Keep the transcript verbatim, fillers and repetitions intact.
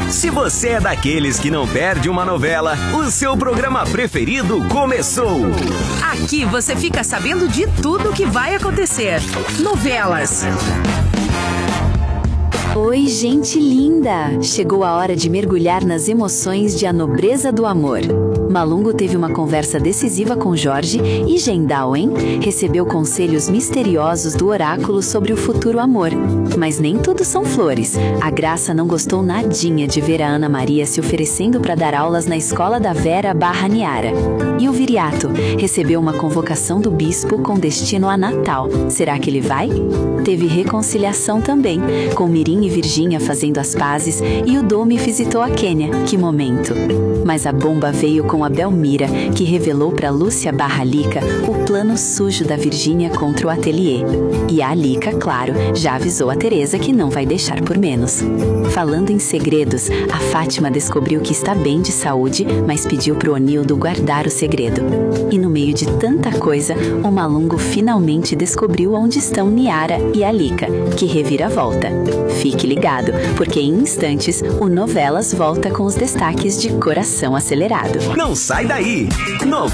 Se você é daqueles que não perde uma novela, o seu programa preferido começou. Aqui você fica sabendo de tudo que vai acontecer. Novelas. Oi, gente linda! Chegou a hora de mergulhar nas emoções de A Nobreza do Amor. Malungo teve uma conversa decisiva com Jorge e Gendauen recebeu conselhos misteriosos do oráculo sobre o futuro amor. Mas nem tudo são flores. A Graça não gostou nadinha de ver a Ana Maria se oferecendo para dar aulas na escola da Vera barra Niara. E o Viriato recebeu uma convocação do bispo com destino a Natal. Será que ele vai? Teve reconciliação também, com Mirim e Virgínia fazendo as pazes e o Domi visitou a Quênia. Que momento! Mas a bomba veio com a Belmira, que revelou para Lúcia barra Lica o plano sujo da Virgínia contra o ateliê. E a Lica, claro, já avisou a Teresa que não vai deixar por menos. Falando em segredos, a Fátima descobriu que está bem de saúde, mas pediu pro Onildo guardar o segredo. E no meio de tanta coisa, o Malungo finalmente descobriu onde estão Niara e a Lica. Que reviravolta! Fique ligado, porque em instantes o Novelas volta com os destaques de Coração Acelerado. Não sai daí! Novelas